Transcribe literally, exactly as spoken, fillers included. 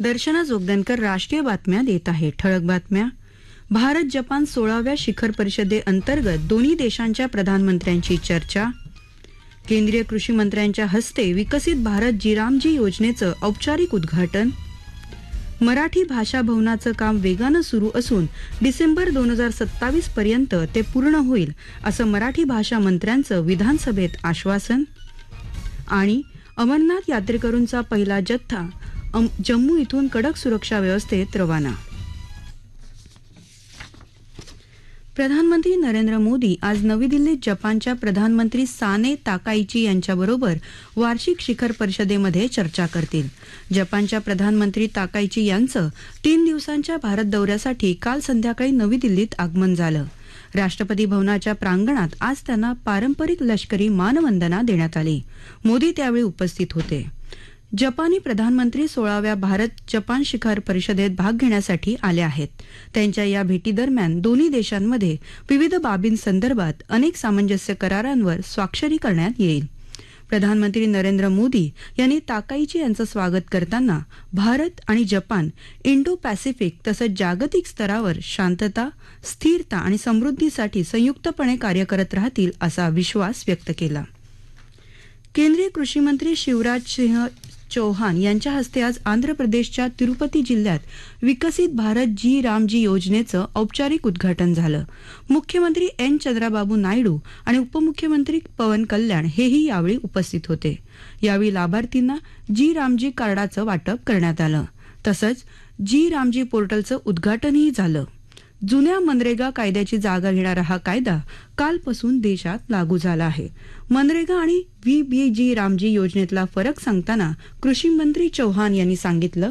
दर्शना जोगदनकर राष्ट्रीय बातम्या देत आहे. ठळक बातम्या. भारत जपान सोळाव्या शिखर परिषदेअंतर्गत दोन्ही देशांच्या प्रधानमंत्र्यांची चर्चा. केंद्रीय कृषी मंत्र्यांच्या हस्ते विकसित भारत जीरामजी योजनेचं औपचारिक उद्घाटन. मराठी भाषा भवनाचं काम वेगानं सुरू असून डिसेंबर दोन हजार सत्तावीस पर्यंत ते पूर्ण होईल असं मराठी भाषा मंत्र्यांचं विधानसभेत आश्वासन. आणि अमरनाथ यात्रेकरूंचा पहिला जत्था जम्मू इथून कडक सुरक्षा व्यवस्थेत रवाना. प्रधानमंत्री नरेंद्र मोदी आज नवी दिल्लीत जपानच्या प्रधानमंत्री साने ताकाइची यांच्याबरोबर वार्षिक शिखर परिषदेमध्ये चर्चा करतील. जपानच्या प्रधानमंत्री ताकाइची यांचं तीन दिवसांच्या भारत दौऱ्यासाठी काल संध्याकाळी नवी दिल्लीत आगमन झालं. राष्ट्रपती भवनाच्या प्रांगणात आज त्यांना पारंपरिक लष्करी मानवंदना देण्यात आली. मोदी त्यावेळी उपस्थित होते. जपानी प्रधानमंत्री सोळाव्या भारत जपान शिखर परिषदेत भाग घेण्यासाठी आले आहेत. त्यांच्या या भेटीदरम्यान दोन्ही देशांमध्ये विविध बाबींसंदर्भात अनेक सामंजस्य करारांवर स्वाक्षरी करण्यात येईल. प्रधानमंत्री नरेंद्र मोदी यांनी ताकाइची यांचं स्वागत करताना भारत आणि जपान इंडो पॅसिफिक तसंच जागतिक स्तरावर शांतता, स्थिरता आणि समृद्धीसाठी संयुक्तपणे कार्य करत राहतील असा विश्वास व्यक्त केला. केंद्रीय कृषी मंत्री शिवराज सिंह चौहान यांच्या हस्ते आज आंध्र प्रदेशच्या तिरुपती जिल्ह्यात विकसित भारत जी रामजी योजनेचं औपचारिक उद्घाटन झालं. मुख्यमंत्री एन चंद्राबाबू नायडू आणि उपमुख्यमंत्री पवन कल्याण हेही यावेळी उपस्थित होते. यावेळी लाभार्थींना जी रामजी कार्डाचं वाटप करण्यात आलं. तसंच जी रामजी पोर्टलचं उद्घाटनही झालं. जुन्या मनरेगा कायद्याची जागा घेणारा हा कायदा कालपासून देशात लागू झाला आहे. मनरेगा आणि व्ही बी जी रामजी योजनेतला फरक सांगताना कृषी मंत्री चौहान यांनी सांगितलं